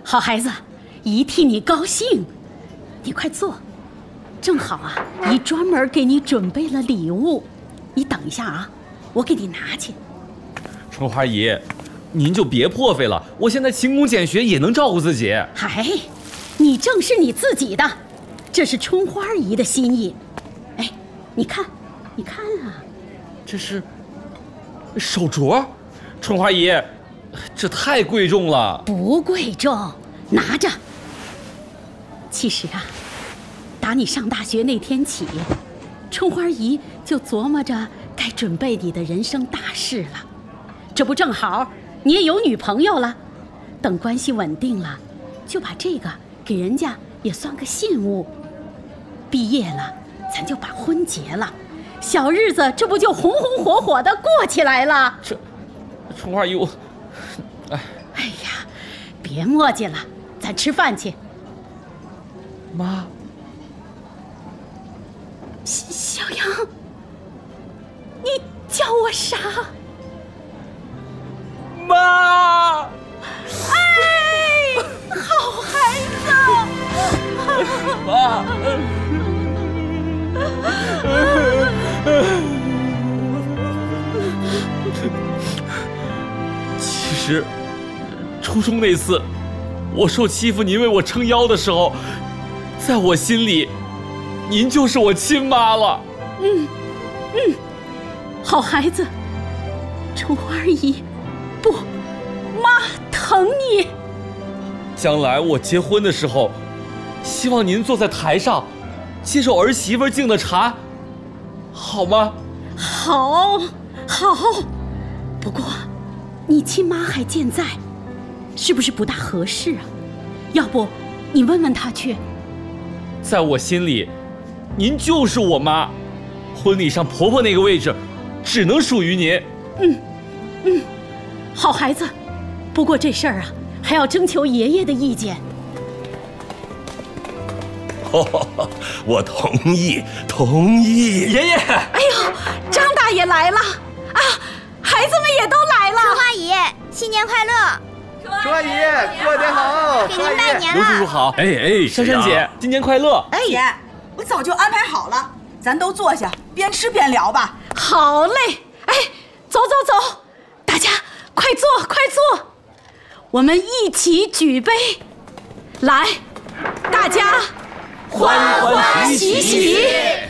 好孩子，姨替你高兴，你快坐。正好啊，姨专门给你准备了礼物，你等一下啊，我给你拿去。 春花姨，您就别破费了，我现在勤工俭学也能照顾自己。 哎，你正是你自己的，这是春花姨的心意。哎，你看啊， 这是手镯，春花姨，这太贵重了。 不贵重，拿着。其实啊，打你上大学那天起，春花姨就琢磨着该准备你的人生大事了。这不正好你也有女朋友了，等关系稳定了，就把这个给人家也算个信物。毕业了，咱就把婚结了，小日子这不就红红火火的过起来了？ 这，春花姨，我， 哎呀，别磨叽了，咱吃饭去。 妈， 小杨，你叫我啥？ 妈！ 哎，好孩子！ 妈！其实，初中那次，我受欺负，您为我撑腰的时候，在我心里，您就是我亲妈了。 好孩子，春花姨，不，妈疼你。 将来我结婚的时候，希望您坐在台上，接受儿媳妇敬的茶，好吗？ 好，好。不过，你亲妈还健在，是不是不大合适啊？要不，你问问她去。 在我心里，您就是我妈，婚礼上婆婆那个位置，只能属于您。 好孩子，不过这事儿啊，还要征求爷爷的意见。 我同意，同意。 爷爷， 哎呦，张大爷来了啊！孩子们也都来了。 春花姨，新年快乐！ 春花姨，过年好！ 给您拜年刘叔叔了。 好。 哎， 珊珊姐，新年快乐！ 哎，姐，我早就安排好了，咱都坐下，边吃边聊吧。 好嘞，哎，走，大家快坐，快坐，我们一起举杯，来，大家欢欢喜喜。